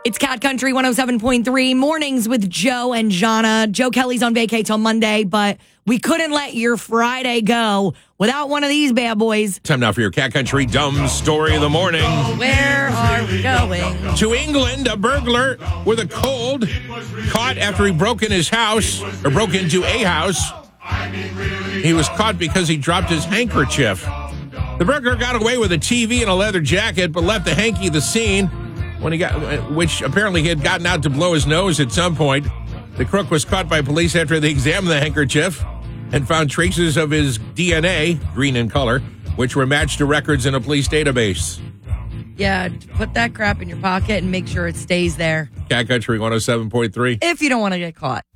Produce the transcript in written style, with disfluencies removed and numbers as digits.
It's Cat Country 107.3, mornings with Joe and Jana. Joe Kelly's on vacay till Monday, but we couldn't let your Friday go without one of these bad boys. Time now for your Cat Country Dumb Story of the Morning. Where are we going? To England, a burglar with a cold caught after he broke into a house. He was caught because he dropped his handkerchief. The burglar got away with a TV and a leather jacket, but left the hanky the scene which apparently he had gotten out to blow his nose at some point. The crook was caught by police after they examined the handkerchief and found traces of his DNA, green in color, which were matched to records in a police database. Yeah, put that crap in your pocket and make sure it stays there. Cat Country 107.3. If you don't want to get caught.